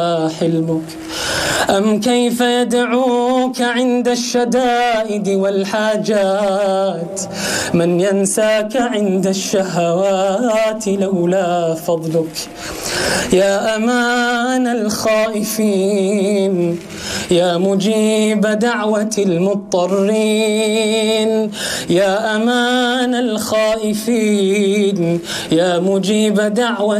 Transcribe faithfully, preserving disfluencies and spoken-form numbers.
حلمك أم كيف يدعوك عند الشدائد والحاجات من ينساك عند الشهوات لولا فضلك. يا أمان الخائفين يا مجيب دعوة المضطرين، يا أمان الخائفين يا مجيب دعوة